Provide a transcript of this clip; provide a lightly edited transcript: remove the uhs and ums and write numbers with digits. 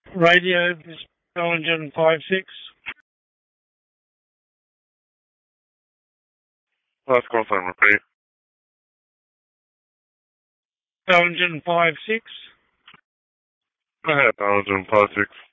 Radio, this is Bellinger 56. Last call sign, repeat. Bellinger 56. Go ahead, Belgium 56.